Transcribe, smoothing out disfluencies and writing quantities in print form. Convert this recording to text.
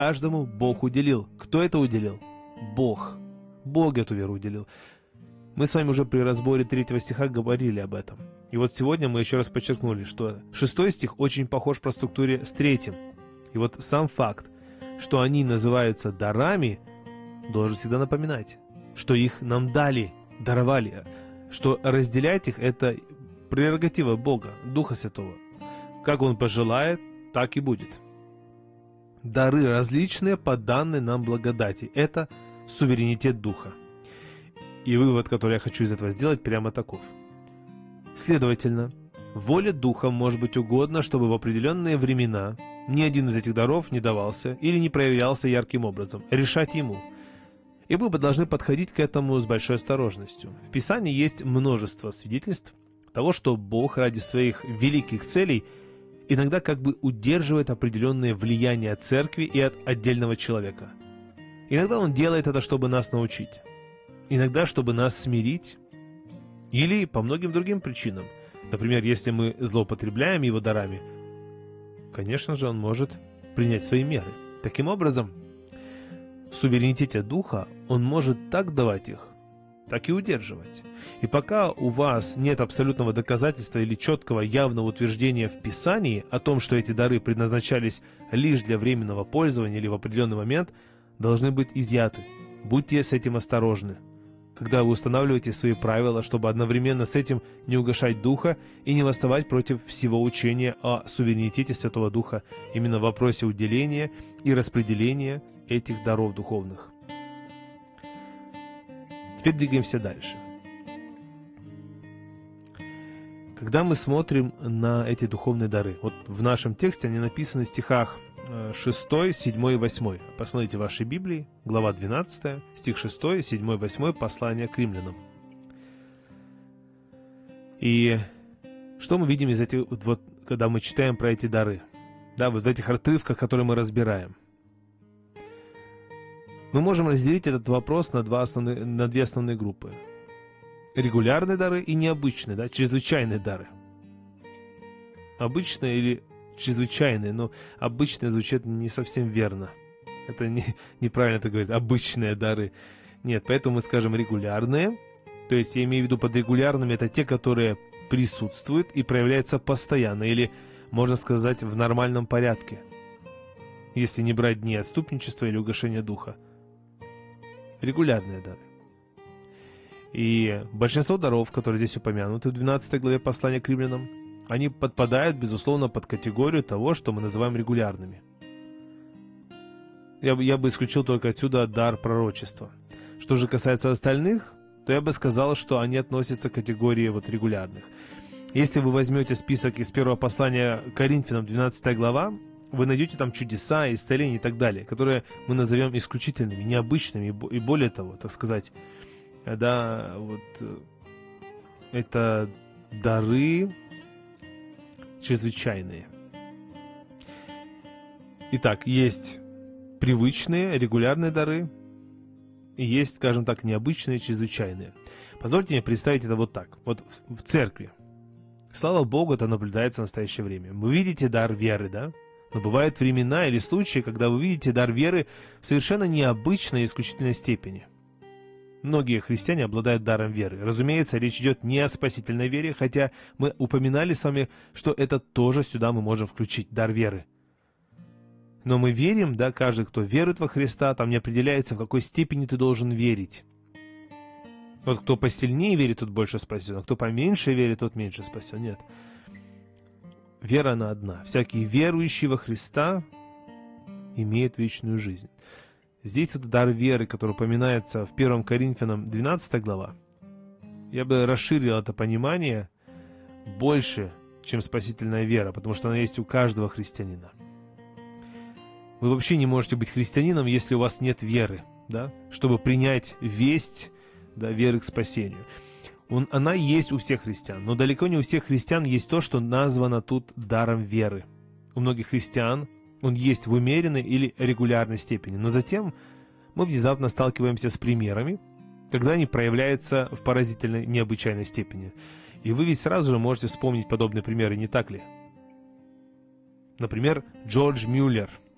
каждому Бог уделил. Кто это уделил? Бог. Бог эту веру уделил. Мы с вами уже при разборе 3 стиха говорили об этом. И вот сегодня мы еще раз подчеркнули, что 6 стих очень похож по структуре с 3. И вот сам факт, что они называются дарами, должен всегда напоминать, что их нам дали, даровали, что разделять их — это прерогатива Бога, Духа Святого. Как Он пожелает, так и будет. Дары различные по данной нам благодати. Это суверенитет Духа. И вывод, который я хочу из этого сделать, прямо таков. Следовательно, воле Духа может быть угодно, чтобы в определенные времена ни один из этих даров не давался или не проявлялся ярким образом. Решать Ему. И мы должны подходить к этому с большой осторожностью. В Писании есть множество свидетельств того, что Бог ради своих великих целей иногда как бы удерживает определенные влияния церкви и от отдельного человека. Иногда Он делает это, чтобы нас научить. Иногда, чтобы нас смирить. Или по многим другим причинам. Например, если мы злоупотребляем Его дарами, конечно же, Он может принять свои меры. Таким образом, в суверенитете Духа Он может так давать их, так и удерживать. И пока у вас нет абсолютного доказательства или четкого явного утверждения в Писании о том, что эти дары предназначались лишь для временного пользования или в определенный момент, должны быть изъяты. Будьте с этим осторожны, когда вы устанавливаете свои правила, чтобы одновременно с этим не угашать Духа и не восставать против всего учения о суверенитете Святого Духа именно в вопросе уделения и распределения этих даров духовных. Теперь двигаемся дальше. Когда мы смотрим на эти духовные дары, вот в нашем тексте они написаны в стихах 6, 7 и 8. Посмотрите в вашей Библии, глава 12, стих 6, 7, 8, послание к римлянам. И что мы видим из этих, вот, когда мы читаем про эти дары? Да, вот в этих отрывках, которые мы разбираем. Мы можем разделить этот вопрос на две основные группы. Регулярные дары и необычные, да, чрезвычайные дары. Обычные или чрезвычайные, но обычные звучит не совсем верно. Это неправильно это говорить, обычные дары. Нет, поэтому мы скажем регулярные. То есть я имею в виду под регулярными это те, которые присутствуют и проявляются постоянно, или, можно сказать, в нормальном порядке. Если не брать дни отступничества или угашения духа. Регулярные дары. И большинство даров, которые здесь упомянуты в 12 главе послания к римлянам, они подпадают, безусловно, под категорию того, что мы называем регулярными. Я бы исключил только отсюда дар пророчества. Что же касается остальных, то я бы сказал, что они относятся к категории вот регулярных. Если вы возьмете список из первого послания к Коринфянам, 12 глава, вы найдете там чудеса, исцеления и так далее, которые мы назовем исключительными, необычными и более того, так сказать, да, вот это дары чрезвычайные. Итак, есть привычные, регулярные дары, и есть, скажем так, необычные, чрезвычайные. Позвольте мне представить это вот так. Вот в церкви. Слава Богу, это наблюдается в настоящее время. Вы видите дар веры, да? Но бывают времена или случаи, когда вы видите дар веры в совершенно необычной и исключительной степени. Многие христиане обладают даром веры. Разумеется, речь идет не о спасительной вере, хотя мы упоминали с вами, что это тоже сюда мы можем включить, дар веры. Но мы верим, да, каждый, кто верует во Христа, там не определяется, в какой степени ты должен верить. Вот кто посильнее верит, тот больше спасен, а кто поменьше верит, тот меньше спасен. Нет. Вера она одна. Всякий верующий во Христа имеет вечную жизнь. Здесь вот дар веры, который упоминается в 1 Коринфянам 12 глава, я бы расширил это понимание больше, чем спасительная вера, потому что она есть у каждого христианина. Вы вообще не можете быть христианином, если у вас нет веры, да? Чтобы принять весть, да, веры к спасению. Она есть у всех христиан, но далеко не у всех христиан есть то, что названо тут даром веры. У многих христиан он есть в умеренной или регулярной степени, но затем мы внезапно сталкиваемся с примерами, когда они проявляются в поразительной, необычайной степени. И вы ведь сразу же можете вспомнить подобные примеры, не так ли? Например, Джордж Мюллер –